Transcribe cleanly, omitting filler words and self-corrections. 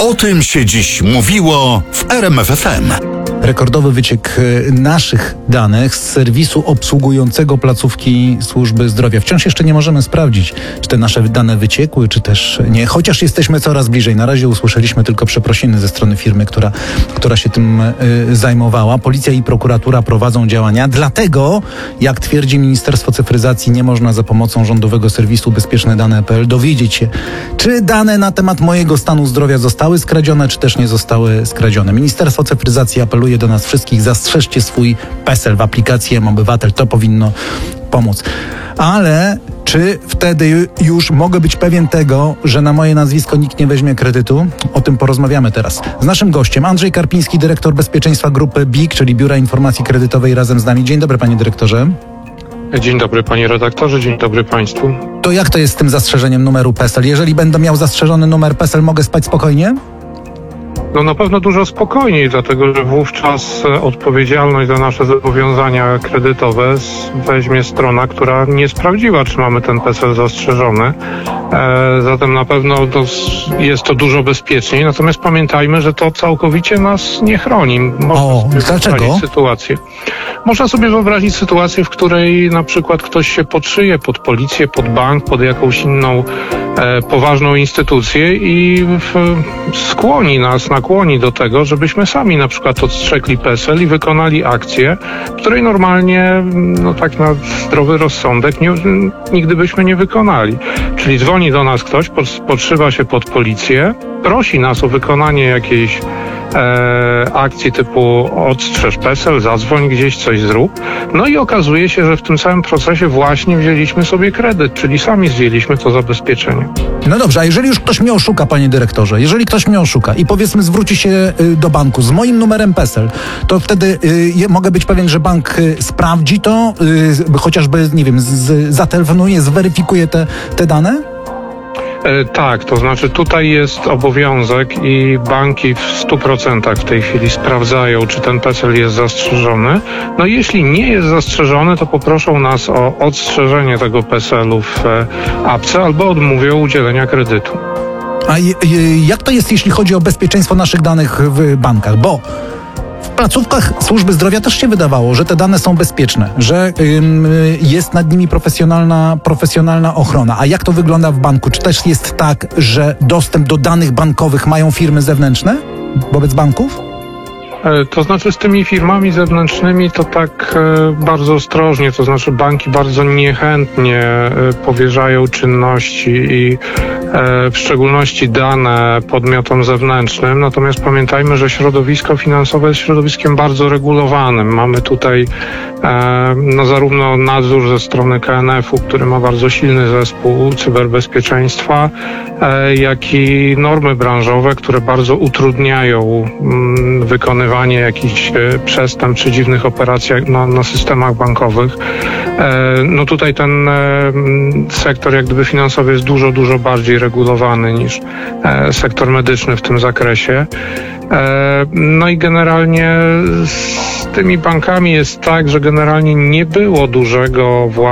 O tym się dziś mówiło w RMF FM. Rekordowy wyciek naszych danych z serwisu obsługującego placówki służby zdrowia. Wciąż jeszcze nie możemy sprawdzić, czy te nasze dane wyciekły, czy też nie. Chociaż jesteśmy coraz bliżej. Na razie usłyszeliśmy tylko przeprosiny ze strony firmy, która się tym zajmowała. Policja i prokuratura prowadzą działania. Dlatego, jak twierdzi Ministerstwo Cyfryzacji, nie można za pomocą rządowego serwisu bezpieczne-dane.pl dowiedzieć się, czy dane na temat mojego stanu zdrowia zostały skradzione, czy też nie zostały skradzione. Ministerstwo Cyfryzacji apeluje do nas wszystkich: zastrzeżcie swój PESEL w aplikacji mObywatel. To powinno pomóc. Ale czy wtedy już mogę być pewien tego, że na moje nazwisko nikt nie weźmie kredytu? O tym porozmawiamy teraz z naszym gościem. Andrzej Karpiński, dyrektor bezpieczeństwa grupy BIK, czyli Biura Informacji Kredytowej, razem z nami. Dzień dobry, panie dyrektorze. Dzień dobry, panie redaktorze, dzień dobry państwu. To jak to jest z tym zastrzeżeniem numeru PESEL? Jeżeli będę miał zastrzeżony numer PESEL, mogę spać spokojnie? No na pewno dużo spokojniej, dlatego że wówczas odpowiedzialność za nasze zobowiązania kredytowe weźmie strona, która nie sprawdziła, czy mamy ten PESEL zastrzeżony. Zatem na pewno jest to dużo bezpieczniej. Natomiast pamiętajmy, że to całkowicie nas nie chroni. Dlaczego? Można sobie wyobrazić sytuację, w której na przykład ktoś się podszyje pod policję, pod bank, pod jakąś inną poważną instytucję i nakłoni do tego, żebyśmy sami na przykład odstrzegli PESEL i wykonali akcję, której normalnie, tak na zdrowy rozsądek, nigdy byśmy nie wykonali. Czyli dzwoni do nas ktoś, podszywa się pod policję, prosi nas o wykonanie jakiejś akcji typu odstrzeż PESEL, zadzwoń gdzieś, coś zrób. No i okazuje się, że w tym samym procesie właśnie wzięliśmy sobie kredyt, czyli sami zdjęliśmy to zabezpieczenie. No dobrze, a jeżeli już ktoś mnie oszuka, panie dyrektorze, jeżeli ktoś mnie oszuka i powiedzmy zwróci się do banku z moim numerem PESEL, to wtedy mogę być pewien, że bank sprawdzi to, chociażby, nie wiem, zatelefonuje, zweryfikuje te dane? Tak, to znaczy tutaj jest obowiązek i banki w 100% w tej chwili sprawdzają, czy ten PESEL jest zastrzeżony. No i jeśli nie jest zastrzeżony, to poproszą nas o odstrzeżenie tego PESEL-u w apce albo odmówią udzielenia kredytu. A jak to jest, jeśli chodzi o bezpieczeństwo naszych danych w bankach? Bo w placówkach służby zdrowia też się wydawało, że te dane są bezpieczne, że jest nad nimi profesjonalna ochrona. A jak to wygląda w banku? Czy też jest tak, że dostęp do danych bankowych mają firmy zewnętrzne wobec banków? To znaczy z tymi firmami zewnętrznymi to tak bardzo ostrożnie, to znaczy banki bardzo niechętnie powierzają czynności i w szczególności dane podmiotom zewnętrznym. Natomiast pamiętajmy, że środowisko finansowe jest środowiskiem bardzo regulowanym. Mamy tutaj zarówno nadzór ze strony KNF-u, który ma bardzo silny zespół cyberbezpieczeństwa, jak i normy branżowe, które bardzo utrudniają wykonywanie jakichś przestępstw czy dziwnych operacji na systemach bankowych. No tutaj ten sektor jak gdyby finansowy jest dużo, dużo bardziej regulowany niż sektor medyczny w tym zakresie. No i generalnie z tymi bankami jest tak, że generalnie nie było dużego